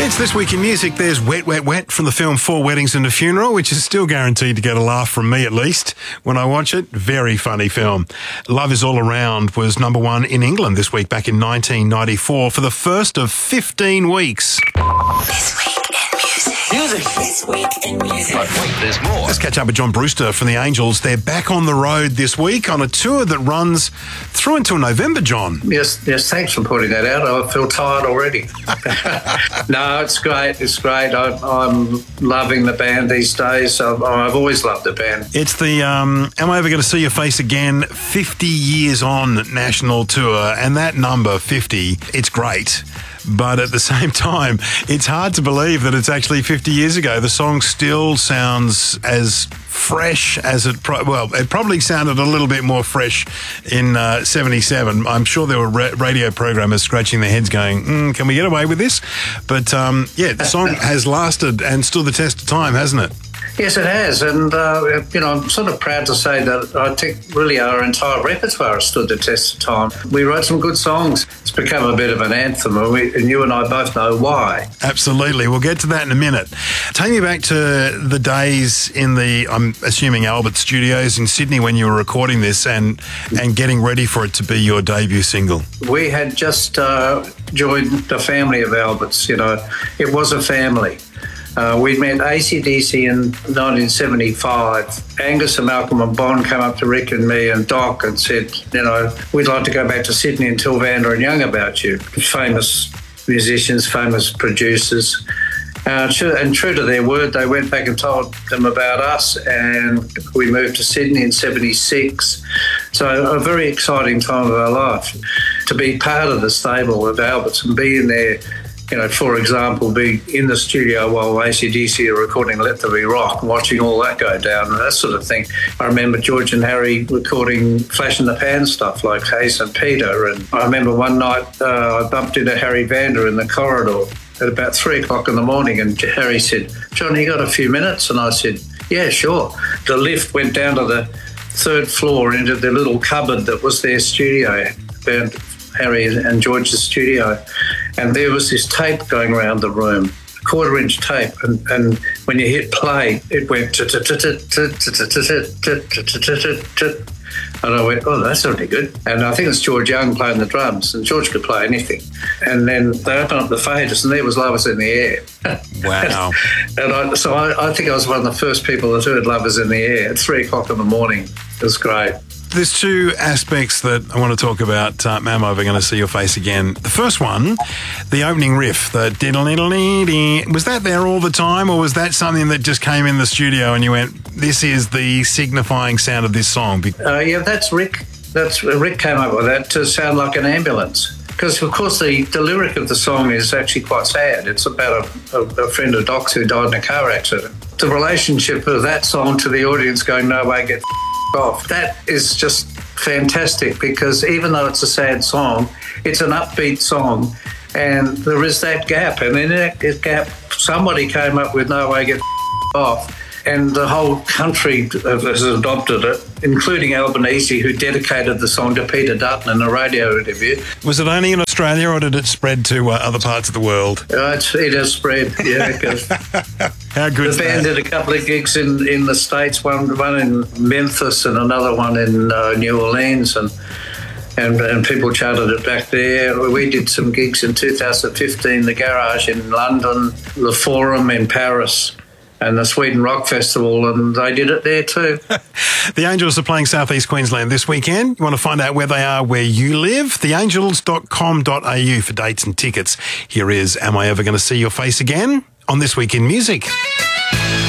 It's This Week in Music. There's Wet, Wet, Wet from the film Four Weddings and a Funeral, which is still guaranteed to get a laugh from me at least when I watch it. Very funny film. Love Is All Around was number one in England this week back in 1994 for the first of 15 weeks. This Week in Music. This Week in Music. But wait, there's more. Let's catch up with John Brewster from the Angels. They're back on the road this week on a tour that runs through until November, John. Yes, thanks for putting that out. I feel tired already. No, it's great. It's great. I'm loving the band these days. I've always loved the band. It's the Am I Ever Going to See Your Face Again 50 years on national tour, and that number, 50, it's great. But at the same time, it's hard to believe that it's actually 50 years ago. The song still sounds as fresh as it probably sounded a little bit more fresh in 77. I'm sure there were radio programmers scratching their heads going, can we get away with this? But the song has lasted and stood the test of time, hasn't it? Yes, it has. And, I'm sort of proud to say that I think really our entire repertoire has stood the test of time. We wrote some good songs. It's become a bit of an anthem, and you and I both know why. Absolutely. We'll get to that in a minute. Take me back to the days in the, I'm assuming, Albert Studios in Sydney when you were recording this and getting ready for it to be your debut single. We had just joined the family of Alberts, It was a family. We'd met AC/DC in 1975. Angus and Malcolm and Bon came up to Rick and me and Doc and said, we'd like to go back to Sydney and tell Vanda and Young about you. Famous musicians, famous producers. And true to their word, they went back and told them about us, and we moved to Sydney in 76. So a very exciting time of our life. To be part of the stable of Alberts and be in there, for example, be in the studio while AC/DC are recording Let There Be Rock, watching all that go down and that sort of thing. I remember George and Harry recording Flash in the Pan stuff like Hey St. Peter. And I remember one night I bumped into Harry Vanda in the corridor at about 3 o'clock in the morning, and Harry said, "John, you got a few minutes?" And I said, "Yeah, sure." The lift went down to the 3rd floor into the little cupboard that was their studio, Harry and George's studio, and there was this tape going around the room, a 1/4-inch tape, and when you hit play, it went and I went, "Oh, that's really good." And I think it's George Young playing the drums, and George could play anything. And then they opened up the faders, and there was Love Is in the Air. Wow. And I think I was one of the first people that heard Love Is in the Air at 3 o'clock in the morning. It was great. There's two aspects that I want to talk about. Am I Ever Going to See Your Face Again? The first one, the opening riff, the diddle-diddle-dee-dee. Was that there all the time, or was that something that just came in the studio and you went, this is the signifying sound of this song? That's Rick. Rick came up with that to sound like an ambulance. Because, of course, the lyric of the song is actually quite sad. It's about a friend of Doc's who died in a car accident. The relationship of that song to the audience going, "No way, get off." That is just fantastic, because even though it's a sad song, it's an upbeat song, and there is that gap. And in that gap, somebody came up with "No way, get off," and the whole country has adopted it, including Albanese, who dedicated the song to Peter Dutton in a radio interview. Was it only in Australia, or did it spread to other parts of the world? It has spread, yeah. How good? The band did a couple of gigs in the States, one in Memphis and another one in New Orleans, and people charted it back there. We did some gigs in 2015, the Garage in London, the Forum in Paris, and the Sweden Rock Festival, and they did it there too. The Angels are playing South East Queensland this weekend. You want to find out where they are where you live? theangels.com.au for dates and tickets. Here is Am I Ever Going to See Your Face Again on This Week in Music.